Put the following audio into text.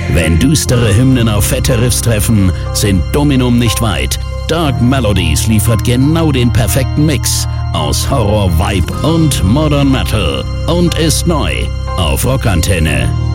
Wenn düstere Hymnen auf fette Riffs treffen, sind Dominum nicht weit. Dark Melodies liefert genau den perfekten Mix aus Horror, Vibe und Modern Metal und ist neu auf Rockantenne.